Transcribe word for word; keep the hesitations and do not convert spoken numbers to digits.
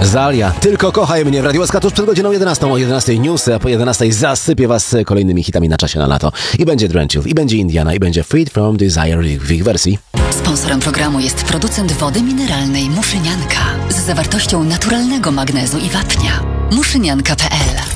Zalia, tylko kochaj mnie w Radiu S K tuż przed godziną jedenastą. O jedenastej newsy, a po jedenastej zasypię was kolejnymi hitami na czasie na lato. I będzie Drench Youth, i będzie Indiana, i będzie Freed from Desire w ich wersji. Sponsorem programu jest producent wody mineralnej Muszynianka z zawartością naturalnego magnezu i wapnia. muszynianka kropka p l